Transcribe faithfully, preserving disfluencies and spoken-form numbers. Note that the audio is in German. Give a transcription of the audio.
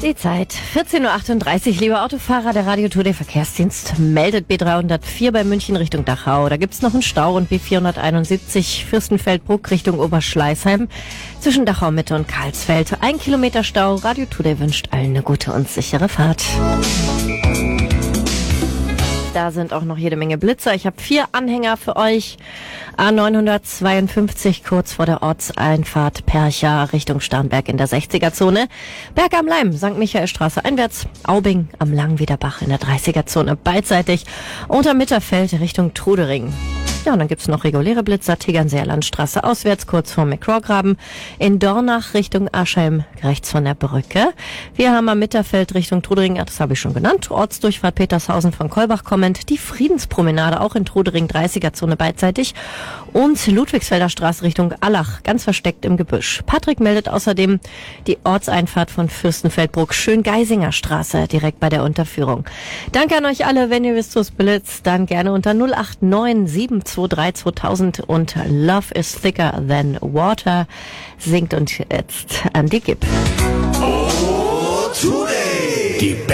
Die Zeit, vierzehn Uhr achtunddreißig, liebe Autofahrer, der Radio Today Verkehrsdienst meldet B dreihundertvier bei München Richtung Dachau. Da gibt's noch einen Stau und B vierhunderteinundsiebzig Fürstenfeldbruck Richtung Oberschleißheim zwischen Dachau Mitte und Karlsfeld. Ein Kilometer Stau. Radio Today wünscht allen eine gute und sichere Fahrt. Da sind auch noch jede Menge Blitzer. Ich habe vier Anhänger für euch. A neunhundertzweiundfünfzig kurz vor der Ortseinfahrt Percha Richtung Starnberg in der sechziger-Zone. Berg am Leim, Sankt Michaelstraße einwärts. Aubing am Langwiederbach in der dreißiger-Zone beidseitig. Unter Mitterfeld Richtung Trudering. Ja, und dann gibt's noch reguläre Blitzer, Tegernseer Landstraße auswärts, kurz vor McCraw-Graben. In Dornach Richtung Aschheim, rechts von der Brücke. Wir haben am Mitterfeld Richtung Trudering, das habe ich schon genannt, Ortsdurchfahrt Petershausen von Kolbach kommend. Die Friedenspromenade auch in Trudering, dreißiger-Zone beidseitig. Und Ludwigsfelder Straße Richtung Allach, ganz versteckt im Gebüsch. Patrick meldet außerdem die Ortseinfahrt von Fürstenfeldbruck, Schöngeisinger Straße, direkt bei der Unterführung. Danke an euch alle, wenn ihr wisst, wo es blitzt, dann gerne unter null acht neun sieben zwei drei zweitausend und Love is Thicker Than Water singt und jetzt an die Gib. Oh, Today. Die